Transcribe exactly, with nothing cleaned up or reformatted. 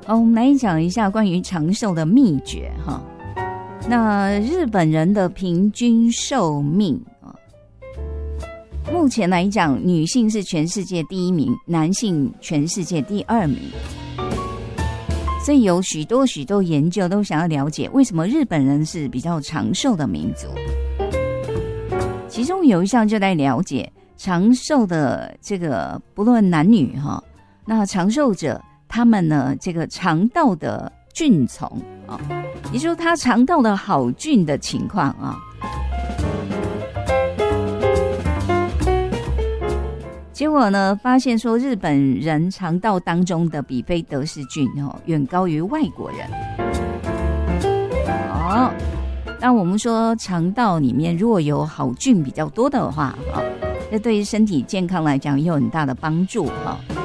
好，我们来讲一下关于长寿的秘诀哈。那日本人的平均寿命啊，目前来讲，女性是全世界第一名，男性全世界第二名。所以有许多许多研究都想要了解，为什么日本人是比较长寿的民族。其中有一项就在了解长寿的这个不论男女哈，那长寿者他们呢这个肠道的菌丛啊，也就是说他肠道的好菌的情况啊。结果呢，发现说日本人肠道当中的比菲德氏菌哦，远高于外国人。好，那我们说肠道里面如果有好菌比较多的话，哈，那对于身体健康来讲也有很大的帮助哈。